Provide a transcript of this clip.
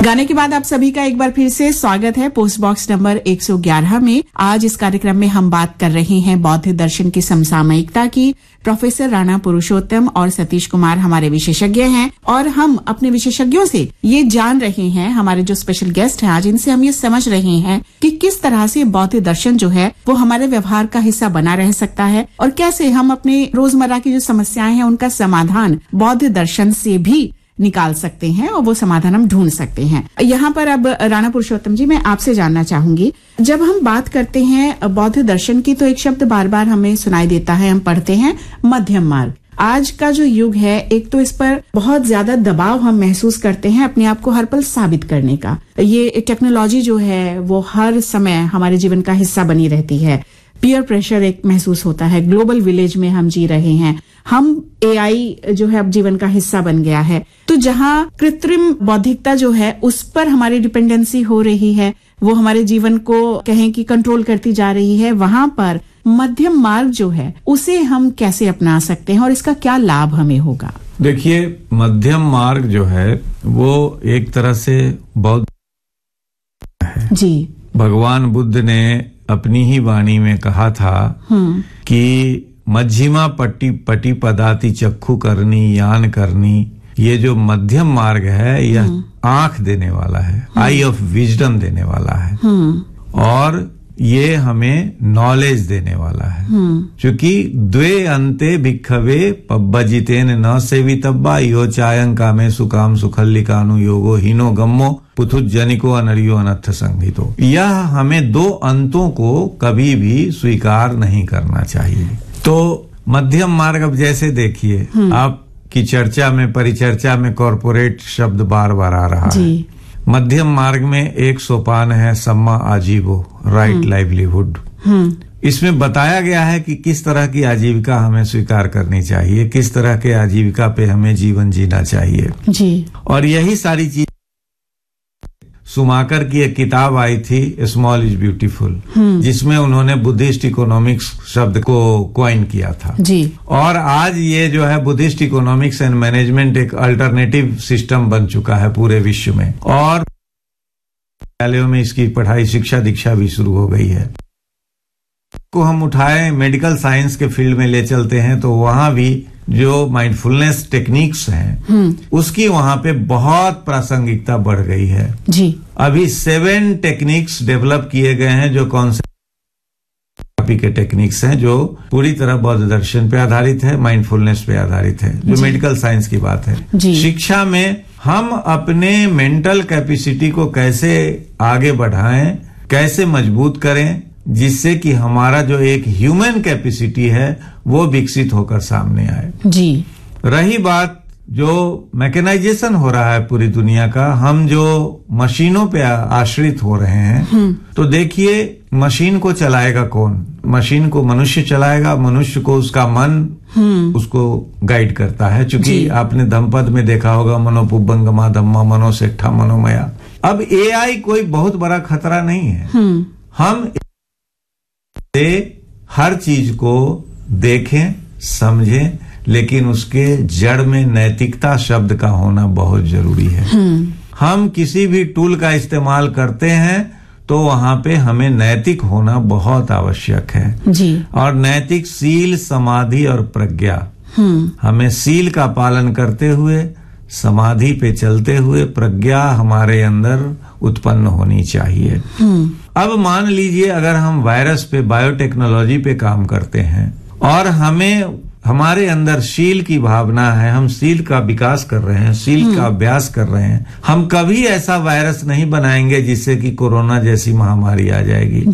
गाने के बाद आप सभी का एक बार फिर से स्वागत है पोस्ट बॉक्स नंबर 111 में। आज इस कार्यक्रम में हम बात कर रहे हैं बौद्ध दर्शन की समसामयिकता की। प्रोफेसर राणा पुरुषोत्तम और सतीश कुमार हमारे विशेषज्ञ हैं और हम अपने विशेषज्ञों से ये जान रहे हैं, हमारे जो स्पेशल गेस्ट हैं आज, इनसे हम ये समझ रहे हैं कि किस तरह से बौद्ध दर्शन जो है वो हमारे व्यवहार का हिस्सा बना रह सकता है और कैसे हम अपने रोजमर्रा की जो समस्याएं हैं उनका समाधान बौद्ध दर्शन से भी निकाल सकते हैं और वो समाधान हम ढूंढ सकते हैं। यहाँ पर अब राणा पुरुषोत्तम जी, मैं आपसे जानना चाहूंगी, जब हम बात करते हैं बौद्ध दर्शन की तो एक शब्द बार बार हमें सुनाई देता है, हम पढ़ते हैं मध्यम मार्ग। आज का जो युग है, एक तो इस पर बहुत ज्यादा दबाव हम महसूस करते हैं अपने आप को हर पल साबित करने का। ये टेक्नोलॉजी जो है वो हर समय हमारे जीवन का हिस्सा बनी रहती है। पीयर प्रेशर एक महसूस होता है। ग्लोबल विलेज में हम जी रहे हैं। हम एआई जो है अब जीवन का हिस्सा बन गया है। तो जहाँ कृत्रिम बौद्धिकता जो है उस पर हमारी डिपेंडेंसी हो रही है, वो हमारे जीवन को कहें कि कंट्रोल करती जा रही है, वहां पर मध्यम मार्ग जो है उसे हम कैसे अपना सकते हैं और इसका क्या लाभ हमें होगा? देखिए, मध्यम मार्ग जो है वो एक तरह से बौद्ध है जी। भगवान बुद्ध ने अपनी ही वाणी में कहा था कि मध्यमा पटी पदाति चक्षु करनी यान करनी, ये जो मध्यम मार्ग है यह आंख देने वाला है, आई ऑफ विजडम देने वाला है और ये हमें नॉलेज देने वाला है। क्योंकि द्वे अंते भिक्खवे पब्बजितेन न सेवितब्बा यो चायं कामे सुकाम सुखल्लिकानु योगो हीनो गम्मो पुथुजनिको अनरियो अनर्थ संहितो। यह हमें दो अंतों को कभी भी स्वीकार नहीं करना चाहिए। तो मध्यम मार्ग, अब जैसे देखिए आपकी चर्चा में, परिचर्चा में कॉर्पोरेट शब्द बार बार आ रहा है। मध्यम मार्ग में एक सोपान है सम्मा आजीवो, राइट लाइवलीहुड। इसमें बताया गया है कि किस तरह की आजीविका हमें स्वीकार करनी चाहिए, किस तरह के आजीविका पे हमें जीवन जीना चाहिए जी। और यही सारी चीज सुमाकर की एक किताब आई थी स्मॉल इज ब्यूटीफुल, जिसमें उन्होंने बुद्धिस्ट इकोनॉमिक्स शब्द को कॉइन किया था जी। और आज ये जो है बुद्धिस्ट इकोनॉमिक्स एंड मैनेजमेंट एक अल्टरनेटिव सिस्टम बन चुका है पूरे विश्व में और विद्यालयों में इसकी पढ़ाई, शिक्षा दीक्षा भी शुरू हो गई है। को हम उठाए मेडिकल साइंस के फील्ड में ले चलते हैं तो वहां भी जो माइंडफुलनेस टेक्निक्स हैं उसकी वहां पे बहुत प्रासंगिकता बढ़ गई है जी। अभी 7 टेक्निक्स डेवलप किए गए हैं जो कॉन्सेप्ट के टेक्निक्स हैं, जो पूरी तरह बौद्ध दर्शन पे आधारित है, माइंडफुलनेस पे आधारित है, जो मेडिकल साइंस की बात है। शिक्षा में हम अपने मेंटल कैपेसिटी को कैसे आगे बढ़ाएं, कैसे मजबूत करें, जिससे कि हमारा जो एक ह्यूमन कैपेसिटी है वो विकसित होकर सामने आए जी। रही बात जो मैकेनाइजेशन हो रहा है पूरी दुनिया का, हम जो मशीनों पे आश्रित हो रहे हैं, तो देखिए मशीन को चलाएगा कौन? मशीन को मनुष्य चलाएगा। मनुष्य को उसका मन उसको गाइड करता है। चूंकि आपने धम्मपद में देखा होगा मनोपुब्बंगमा धम्मा मनोसेठा मनोमया। अब एआई कोई बहुत बड़ा खतरा नहीं है। हम हर चीज को देखें, समझें, लेकिन उसके जड़ में नैतिकता शब्द का होना बहुत जरूरी है। हम किसी भी टूल का इस्तेमाल करते हैं तो वहां पे हमें नैतिक होना बहुत आवश्यक है जी। और नैतिक सील, समाधि और प्रज्ञा, हमें सील का पालन करते हुए, समाधि पे चलते हुए प्रज्ञा हमारे अंदर उत्पन्न होनी चाहिए। अब मान लीजिए अगर हम वायरस पे, बायोटेक्नोलॉजी पे काम करते हैं और हमें हमारे अंदर शील की भावना है, हम शील का विकास कर रहे हैं, शील का अभ्यास कर रहे हैं, हम कभी ऐसा वायरस नहीं बनाएंगे जिससे कि कोरोना जैसी महामारी आ जाएगी।